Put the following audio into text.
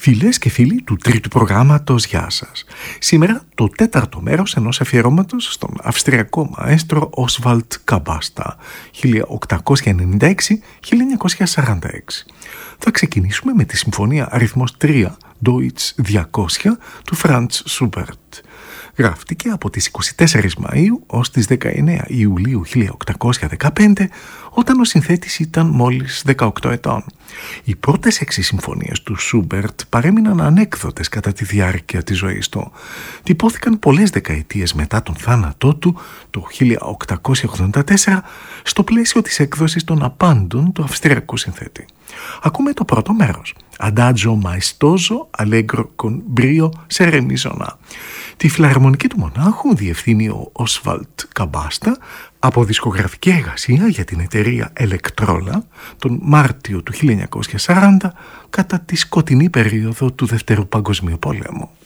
Φίλες και φίλοι του τρίτου προγράμματος, γεια σας. Σήμερα το τέταρτο μέρος ενός αφιερώματος στον αυστριακό μαέστρο Oswald Kabasta, 1896-1946. Θα ξεκινήσουμε με τη συμφωνία αριθμός 3, Deutsch 200, του Franz Schubert. Γράφτηκε από τις 24 Μαΐου ως τις 19 Ιουλίου 1815, όταν ο συνθέτης ήταν μόλις 18 ετών. Οι πρώτες 6 συμφωνίες του Σούμπερτ παρέμειναν ανέκδοτες κατά τη διάρκεια της ζωής του. Τυπώθηκαν πολλές δεκαετίες μετά τον θάνατό του, το 1884, στο πλαίσιο της έκδοσης των απάντων του αυστριακού συνθέτη. Ακούμε το πρώτο μέρος, Adagio maestoso allegro con brio seremizona. Τη φιλαρμονική του μονάχου διευθύνει ο Oswald Kabasta από δισκογραφική εργασία για την εταιρεία Electrola τον Μάρτιο του 1940, κατά τη σκοτεινή περίοδο του Δεύτερου Παγκοσμίου Πολέμου.